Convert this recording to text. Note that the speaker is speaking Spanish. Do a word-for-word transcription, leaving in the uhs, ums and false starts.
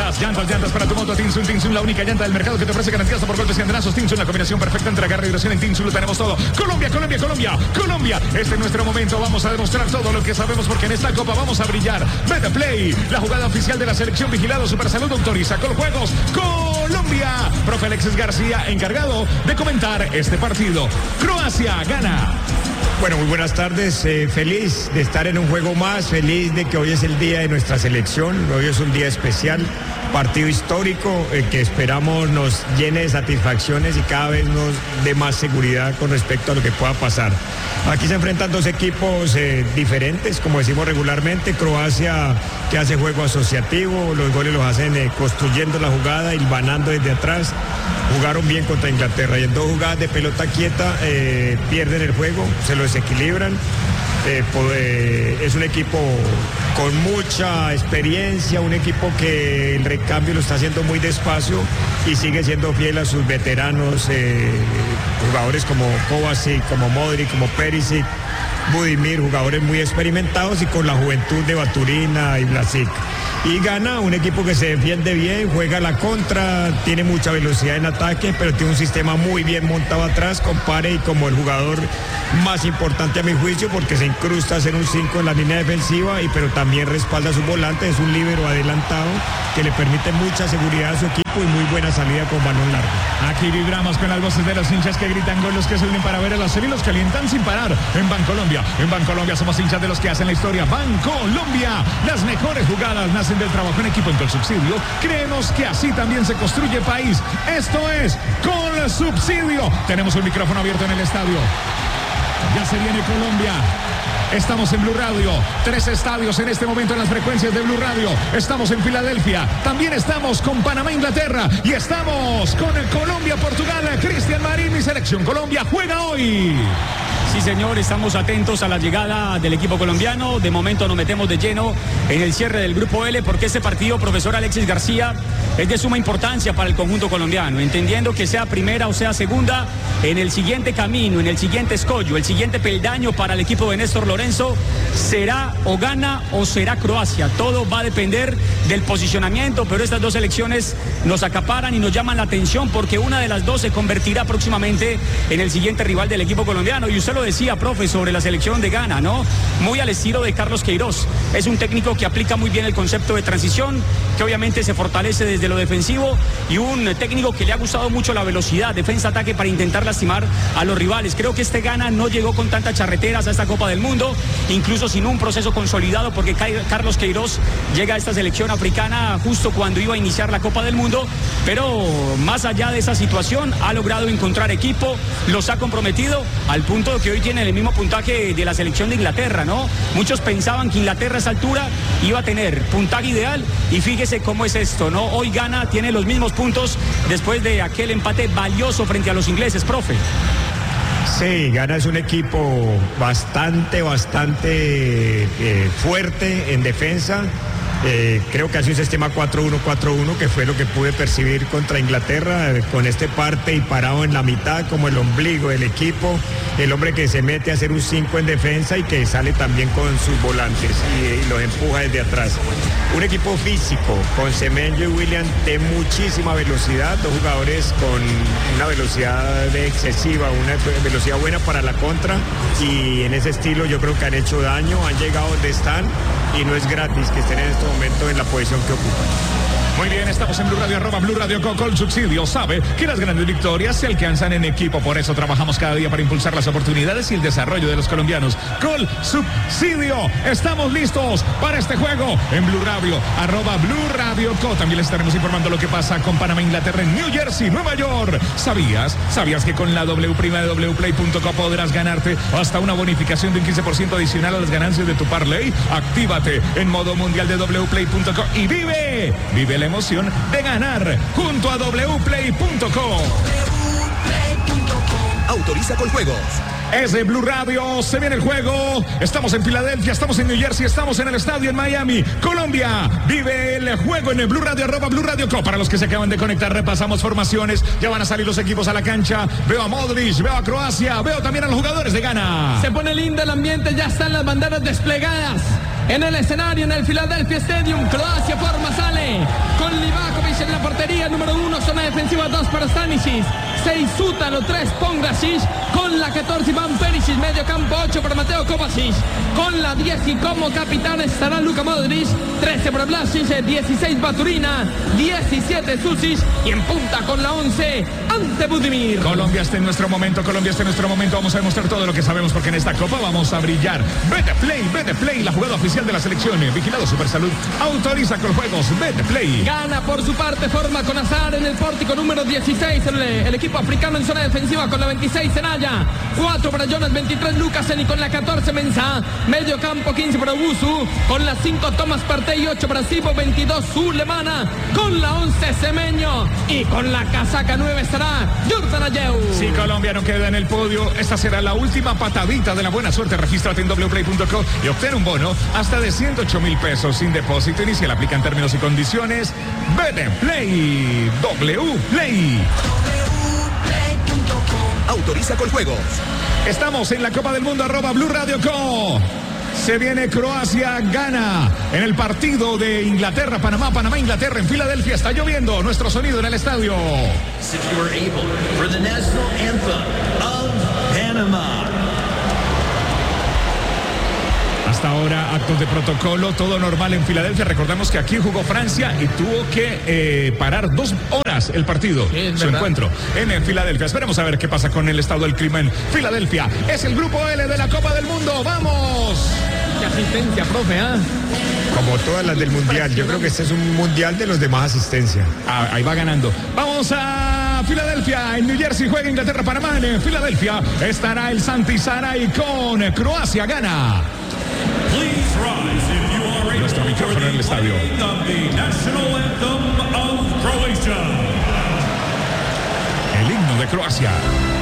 Llantas, llantas, llantas para tu moto. Tinsun, Tinsun, la única llanta del mercado que te ofrece garantías por golpes y andrazos. Tinsun, la combinación perfecta entre agarre y vibración. En Tinsun lo tenemos todo. Colombia, Colombia, Colombia, Colombia. Este es nuestro momento. Vamos a demostrar todo lo que sabemos porque en esta copa vamos a brillar. Betplay, la jugada oficial de la selección vigilado. Supersalud autoriza con juegos. Colombia. Profe Alexis García, encargado de comentar este partido. Croacia gana. Bueno, muy buenas tardes, eh, feliz de estar en un juego más, feliz de que hoy es el día de nuestra selección, hoy es un día especial, partido histórico eh, que esperamos nos llene de satisfacciones y cada vez nos dé más seguridad con respecto a lo que pueda pasar. Aquí se enfrentan dos equipos eh, diferentes, como decimos regularmente, Croacia que hace juego asociativo, los goles los hacen eh, construyendo la jugada, hilvanando desde atrás, jugaron bien contra Inglaterra y en dos jugadas de pelota quieta eh, pierden el juego, se lo desequilibran. Eh, pues, es un equipo con mucha experiencia, un equipo que el recambio lo está haciendo muy despacio y sigue siendo fiel a sus veteranos, eh, jugadores como Kovacic, como Modric, como Perisic, Budimir, jugadores muy experimentados y con la juventud de Baturina y Vlasic. Y gana un equipo que se defiende bien, juega la contra, tiene mucha velocidad en ataque, pero tiene un sistema muy bien montado atrás, con Pare y como el jugador más importante a mi juicio, porque se incrusta a ser un cinco en la línea defensiva, y pero también respalda a su volante, es un líbero adelantado que le permite mucha seguridad a su equipo y muy buena salida con balón largo. Aquí vibramos con las voces de los hinchas que gritan goles que se unen para ver a la serie y los calientan sin parar. En Bancolombia, en Bancolombia somos hinchas de los que hacen la historia. Bancolombia, las mejores jugadas nacen del trabajo en equipo. En Colsubsidio creemos que así también se construye país. Esto es Colsubsidio. Tenemos un micrófono abierto en el estadio. Ya se viene Colombia. Estamos en Blue Radio, tres estadios en este momento en las frecuencias de Blue Radio. Estamos en Filadelfia, también estamos con Panamá, Inglaterra, y estamos con el Colombia, Portugal. Cristian Marín, mi selección Colombia juega hoy. Sí, señor, estamos atentos a la llegada del equipo colombiano. De momento nos metemos de lleno en el cierre del Grupo L, porque este partido, profesor Alexis García, es de suma importancia para el conjunto colombiano, entendiendo que sea primera o sea segunda, en el siguiente camino, en el siguiente escollo, el siguiente peldaño para el equipo de Néstor Lorenzo, será o gana o será Croacia. Todo va a depender del posicionamiento, pero estas dos selecciones nos acaparan y nos llaman la atención, porque una de las dos se convertirá próximamente en el siguiente rival del equipo colombiano. Y usted lo decía, profe, sobre la selección de Ghana, ¿no? Muy al estilo de Carlos Queiroz. Es un técnico que aplica muy bien el concepto de transición, que obviamente se fortalece desde lo defensivo, y un técnico que le ha gustado mucho la velocidad, defensa-ataque, para intentar lastimar a los rivales. Creo que este Ghana no llegó con tantas charreteras a esta Copa del Mundo, incluso sin un proceso consolidado, porque Carlos Queiroz llega a esta selección africana justo cuando iba a iniciar la Copa del Mundo, pero más allá de esa situación ha logrado encontrar equipo, los ha comprometido al punto de que hoy tienen el mismo puntaje de la selección de Inglaterra, ¿no? Muchos pensaban que Inglaterra a esa altura iba a tener puntaje ideal, y fíjese cómo es esto, ¿no? Hoy Ghana tiene los mismos puntos después de aquel empate valioso frente a los ingleses, profe. Sí, Ghana es un equipo bastante, bastante eh, fuerte en defensa. Eh, creo que hace un sistema cuatro uno cuatro uno, que fue lo que pude percibir contra Inglaterra, eh, con este parte y parado en la mitad como el ombligo del equipo, el hombre que se mete a hacer un cinco en defensa y que sale también con sus volantes y, y los empuja desde atrás. Un equipo físico con Semenyo y William de muchísima velocidad, dos jugadores con una velocidad excesiva, una velocidad buena para la contra, y en ese estilo yo creo que han hecho daño, han llegado donde están, y no es gratis que estén en este momento en la posición que ocupan. Muy bien, estamos en Blue Radio, arroba Blue Radio con Colsubsidio. Sabe que las grandes victorias se alcanzan en equipo, por eso trabajamos cada día para impulsar las oportunidades y el desarrollo de los colombianos. Colsubsidio, estamos listos para este juego en Blue Radio, arroba Blue Radio Co. También les estaremos informando lo que pasa con Panamá, Inglaterra, en New Jersey, Nueva York. ¿Sabías? ¿Sabías que con la W prima de w play punto co podrás ganarte hasta una bonificación de un quince por ciento adicional a las ganancias de tu parlay? Actívate en modo mundial de w play punto co y vive, vive la emoción de ganar junto a w play punto co. Autoriza con juegos. Es de Blue Radio, se viene el juego. Estamos en Filadelfia, estamos en New Jersey, estamos en el estadio en Miami. Colombia vive el juego en el Blue Radio, arroba Blue Radio Co. Para los que se acaban de conectar, repasamos formaciones. Ya van a salir los equipos a la cancha. Veo a Modric, veo a Croacia, veo también a los jugadores de Ghana. Se pone lindo el ambiente, ya están las banderas desplegadas en el escenario, en el Philadelphia Stadium. Croacia forma, sale con Livakovic. defensiva dos para Stanisic, seis Zútalo, tres Pongrasic, con la catorce Iván Perisic, medio campo ocho para Mateo Kovacic, con la diez y como capitán estará Luka Modric, trece para Vlasic, dieciséis Baturina, diecisiete Susic y en punta con la once ante Budimir. Colombia está en nuestro momento, Colombia está en nuestro momento, vamos a demostrar todo lo que sabemos porque en esta copa vamos a brillar. Betplay, Betplay, la jugada oficial de la selección, vigilado Supersalud, autoriza con juegos, Betplay. Gana por su parte, forma con azar en el pórtico número dieciséis, el, el equipo africano en zona defensiva con la veintiséis Senaya, cuatro para Jonas, veintitrés Lukasen y con la catorce Mensah, medio campo quince para Ubusu, con la cinco Thomas Partey, ocho para Sibo, veintidós Sulemana, con la once Semeño y con la casaca nueve estará Jordan Ayew. Si Colombia no queda en el podio, esta será la última patadita de la buena suerte. Regístrate en doble play punto co y obtén un bono hasta de ciento ocho mil pesos sin depósito inicial. Aplica en términos y condiciones. Betplay, W Play. Autoriza con juegos. Estamos en la Copa del Mundo, arroba Blue Radio Co. Se viene Croacia, gana en el partido de Inglaterra, Panamá, Panamá, Inglaterra, en Filadelfia. Está lloviendo, nuestro sonido en el estadio. If you are able for the national anthem of Panama. Hasta ahora, actos de protocolo, todo normal en Filadelfia. Recordamos que aquí jugó Francia y tuvo que eh, parar dos horas el partido, sí, su verdad. encuentro en Filadelfia. Esperemos a ver qué pasa con el estado del clima en Filadelfia. Es el grupo L de la Copa del Mundo. ¡Vamos! Qué asistencia, profe, ¿ah? Como todas las del Mundial. Yo creo que este es un Mundial de los de más asistencia. Ah, ahí va ganando. Vamos a Filadelfia. En New Jersey juega Inglaterra, Panamá. En Filadelfia estará el Santi Saray con Croacia. Gana. Nuestro micrófono en el estadio. El himno de Croacia.